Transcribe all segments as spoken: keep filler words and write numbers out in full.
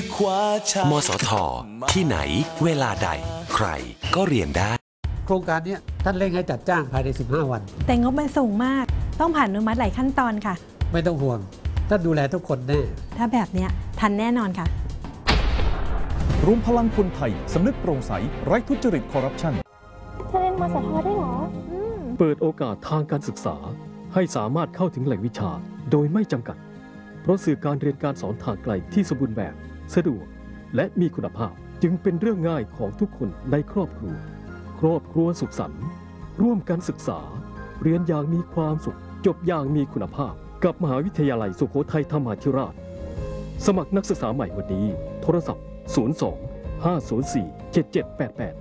จะคว้าชัยมสท.ที่ไหนเวลาใดใครก็เรียนได้โครงการนี้ท่านเร่งให้จัดจ้างภายในสิบห้าวันแต่งบมันสูงมากต้องผ่านอนุมัติหลายขั้นตอนค่ะไม่ต้องห่วงท่านดูแลทุกคนแน่ถ้าแบบเนี้ยทันแน่นอนค่ะรวมพลังคนไทยสำนึกโปร่งใสไร้ทุจริตคอร์รัปชันเธอเรียนมสทได้หรอเปิดโอกาสทางการศึกษาให้สามารถเข้าถึงแหล่งวิชาโดยไม่จำกัดเพราะสื่อการเรียนการสอนทางไกลที่สมบูรณ์แบบสะดวกและมีคุณภาพจึงเป็นเรื่องง่ายของทุกคนในครอบครัวครอบครัวสุขสันต์ร่วมกันศึกษาเรียนอย่างมีความสุขจบอย่างมีคุณภาพกับมหาวิทยาลัยสุโขทัยธรรมาธิราชสมัครนักศึกษาใหม่วันนี้โทรศัพท์ศูนย์ สอง ห้า ศูนย์ สี่ เจ็ด เจ็ด แปด แปด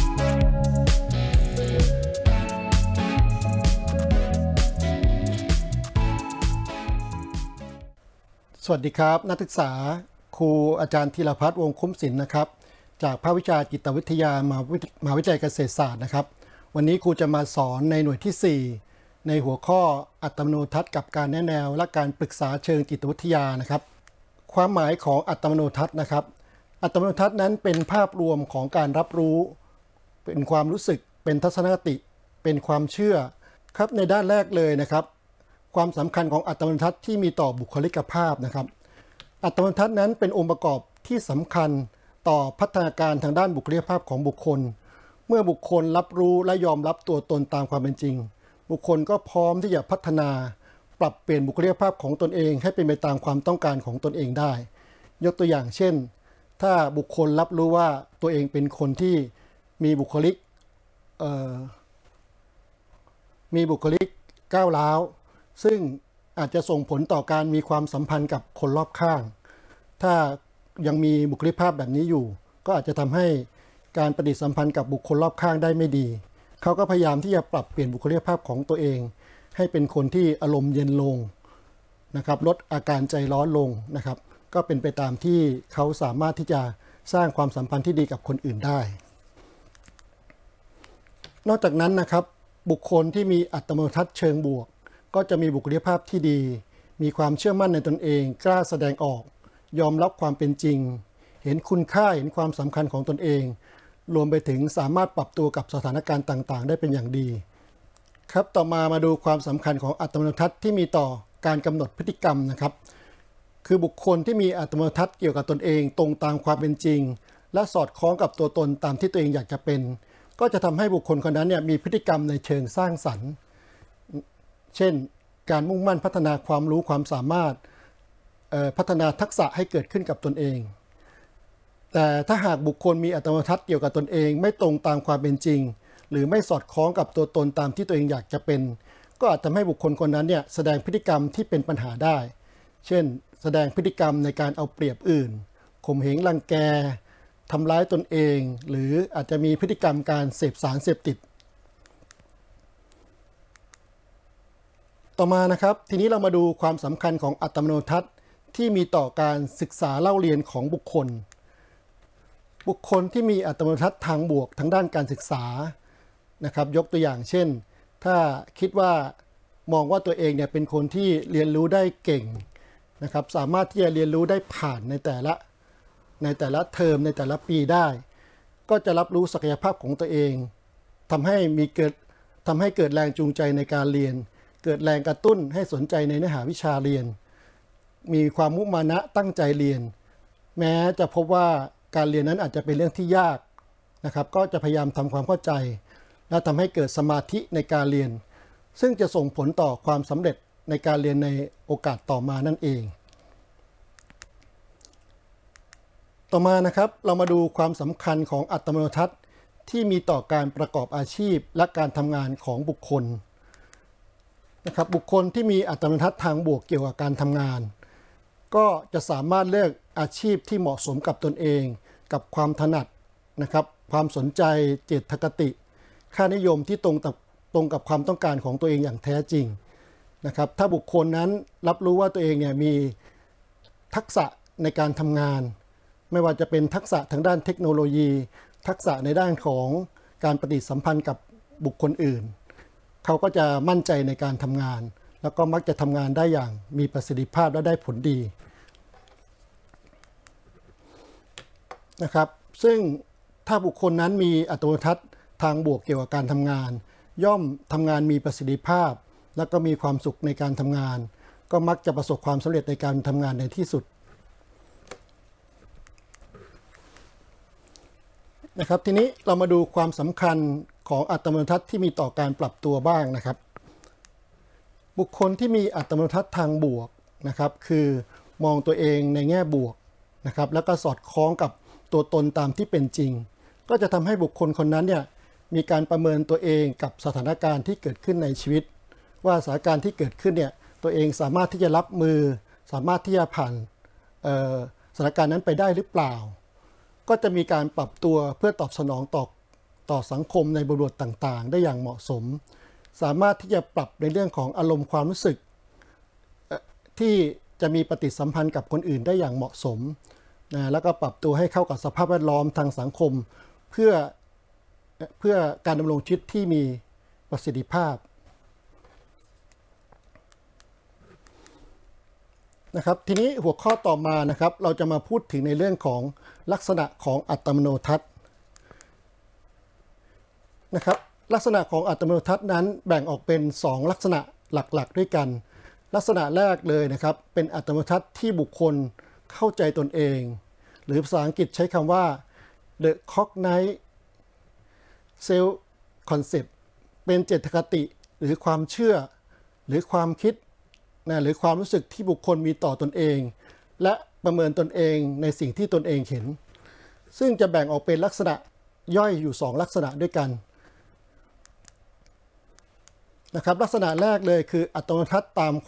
สวัสดีครับนักศึกษาครูอาจารย์ธีรพัฒน์วงคุ้มศิลป์นะครับจากภาควิชาจิตวิทยามหาวิทยาลัยเกษตรศาสตร์นะครับวันนี้ครูจะมาสอนในหน่วยที่สี่ในหัวข้ออัตโนมัติทัศน์กับการแนะแนวและการปรึกษาเชิงจิตวิทยานะครับความหมายของอัตโนมัติทัศน์นะครับอัตโนมัติทัศน์นั้นเป็นภาพรวมของการรับรู้เป็นความรู้สึกเป็นทัศนคติเป็นความเชื่อครับในด้านแรกเลยนะครับความสำคัญของอัตโนมัติทัศน์ที่มีต่อบุคลิกภาพนะครับอัตโนมัติทัศน์นั้นเป็นองค์ประกอบที่สำคัญต่อพัฒนาการทางด้านบุคลิกภาพของบุคคลเมื่อบุคคลรับรู้และยอมรับตัวตนตามความเป็นจริงบุคคลก็พร้อมที่จะพัฒนาปรับเปลี่ยนบุคลิกภาพของตนเองให้เป็นไปตามความต้องการของตนเองได้ยกตัวอย่างเช่นถ้าบุคคลรับรู้ว่าตัวเองเป็นคนที่มีบุคลิกมีบุคลิกก้าวร้าวซึ่งอาจจะส่งผลต่อการมีความสัมพันธ์กับคนรอบข้างถ้ายังมีบุคลิกภาพแบบนี้อยู่ก็อาจจะทำให้การปฏิสัมพันธ์กับบุคคลรอบข้างได้ไม่ดีเขาก็พยายามที่จะปรับเปลี่ยนบุคลิกภาพของตัวเองให้เป็นคนที่อารมณ์เย็นลงนะครับลดอาการใจร้อนลงนะครับก็เป็นไปตามที่เขาสามารถที่จะสร้างความสัมพันธ์ที่ดีกับคนอื่นได้นอกจากนั้นนะครับบุคคลที่มีอัตโนมัติทัศน์เชิงบวกก็จะมีบุคลิกภาพที่ดีมีความเชื่อมั่นในตนเองกล้าแสดงออกยอมรับความเป็นจริงเห็นคุณค่าเห็นความสำคัญของตนเองรวมไปถึงสามารถปรับตัวกับสถานการณ์ต่างๆได้เป็นอย่างดีครับต่อมามาดูความสำคัญของอัตโนมัติทัศน์ที่มีต่อการกำหนดพฤติกรรมนะครับคือบุคคลที่มีอัตโนมัติทัศน์เกี่ยวกับตนเองตรงตามความเป็นจริงและสอดคล้องกับตัวตนตามที่ตัวเองอยากจะเป็นก็จะทำให้บุคคลคนนั้นเนี่ยมีพฤติกรรมในเชิงสร้างสรรค์เช่นการมุ่งมั่นพัฒนาความรู้ความสามารถพัฒนาทักษะให้เกิดขึ้นกับตนเองแต่ถ้าหากบุคคลมีอัตโนมัติทัศน์เกี่ยวกับตนเองไม่ตรงตามความเป็นจริงหรือไม่สอดคล้องกับตัวตนตามที่ตัวเองอยากจะเป็นก็อาจทำให้บุคคลคนนั้นเนี่ยแสดงพฤติกรรมที่เป็นปัญหาได้เช่นแสดงพฤติกรรมในการเอาเปรียบอื่นข่มเหงรังแกทำร้ายตนเองหรืออาจจะมีพฤติกรรมการเสพสารเสพติดต่อมานะครับทีนี้เรามาดูความสำคัญของอัตโนมัติทัศน์ที่มีต่อการศึกษาเล่าเรียนของบุคคลบุคคลที่มีอัตโนมัติทัศน์ทางบวกทางด้านการศึกษานะครับยกตัวอย่างเช่นถ้าคิดว่ามองว่าตัวเองเนี่ยเป็นคนที่เรียนรู้ได้เก่งนะครับสามารถที่จะเรียนรู้ได้ผ่านในแต่ละในแต่ละเทอมในแต่ละปีได้ก็จะรับรู้ศักยภาพของตัวเองทำให้มีเกิดทำให้เกิดแรงจูงใจในการเรียนเกิดแรงกระตุ้นให้สนใจในเนื้อหาวิชาเรียนมีความมุมานะตั้งใจเรียนแม้จะพบว่าการเรียนนั้นอาจจะเป็นเรื่องที่ยากนะครับก็จะพยายามทำความเข้าใจและทำให้เกิดสมาธิในการเรียนซึ่งจะส่งผลต่อความสำเร็จในการเรียนในโอกาสต่อมานั่นเองต่อมานะครับเรามาดูความสำคัญของอัตโนมัติทัศน์ที่มีต่อการประกอบอาชีพและการทำงานของบุคคลนะครับบุคคลที่มีอัตโนมัติทัศน์ทางบวกเกี่ยวกับการทำงานก็จะสามารถเลือกอาชีพที่เหมาะสมกับตนเองกับความถนัดนะครับความสนใจเจตคติค่านิยมที่ตรงกับตรงกับความต้องการของตัวเองอย่างแท้จริงนะครับถ้าบุคคลนั้นรับรู้ว่าตัวเองเนี่ยมีทักษะในการทำงานไม่ว่าจะเป็นทักษะทางด้านเทคโนโลยีทักษะในด้านของการปฏิสัมพันธ์กับบุคคลอื่นเขาก็จะมั่นใจในการทำงานแล้วก็มักจะทำงานได้อย่างมีประสิทธิภาพและได้ผลดีนะครับซึ่งถ้าบุคคลนั้นมีอัตโนมัติทางบวกเกี่ยวกับการทำงาน ย่อมทำงานมีประสิทธิภาพ และก็มีความสุขในการทำงาน ก็มักจะประสบความสำเร็จในการทำงานในที่สุดนะครับทีนี้เรามาดูความสำคัญของอัตโนมัติที่มีต่อการปรับตัวบ้างนะครับบุคคลที่มีอัตโนมัติทางบวกนะครับคือมองตัวเองในแง่บวกนะครับแล้วก็สอดคล้องกับตัวตนตามที่เป็นจริงก็จะทำให้บุคคลคนนั้นเนี่ยมีการประเมินตัวเองกับสถานการณ์ที่เกิดขึ้นในชีวิตว่าสถานการณ์ที่เกิดขึ้นเนี่ยตัวเองสามารถที่จะรับมือสามารถที่จะผ่านสถานการณ์นั้นไปได้หรือเปล่าก็จะมีการปรับตัวเพื่อตอบสนองต่อต่อสังคมในบริบทต่างๆได้อย่างเหมาะสมสามารถที่จะปรับในเรื่องของอารมณ์ความรู้สึกที่จะมีปฏิสัมพันธ์กับคนอื่นได้อย่างเหมาะสมนะแล้วก็ปรับตัวให้เข้ากับสภาพแวดล้อมทางสังคมเพื่อเพื่อการดำรงชีวิตที่มีประสิทธิภาพนะครับทีนี้หัวข้อต่อมานะครับเราจะมาพูดถึงในเรื่องของลักษณะของอัตโนทัศน์นะครับลักษณะของอัตโนทัศน์นั้นแบ่งออกเป็นสองลักษณะหลักๆด้วยกันลักษณะแรกเลยนะครับเป็นอัตโนทัศน์ที่บุคคลเข้าใจตนเองหรือภาษาอังกฤษใช้คำว่า the cognized self concept เป็นเจตคติหรือความเชื่อหรือความคิดนะหรือความรู้สึกที่บุคคลมีต่อตนเองและประเมินตนเองในสิ่งที่ตนเองเห็นซึ่งจะแบ่งออกเป็นลักษณะย่อยอยู่สองลักษณะด้วยกันนะครับลักษณะแรกเลยคืออัตโนทัศน์ตาม